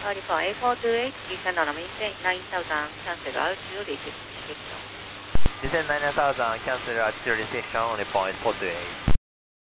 for A428, descend on maintain 9000, cancel altitude, resection. Descend 9000, cancel altitude resection on the point 428.